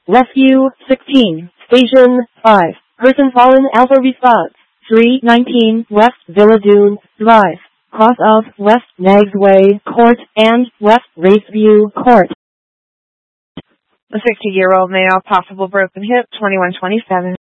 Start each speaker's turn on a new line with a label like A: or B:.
A: Rescue 16, Station 5, person fallen. Alpha response 319 West Villa Dunes Drive, cross of West Nagsway Court and West Raceview Court.
B: A 60-year-old male, possible broken hip, 2127.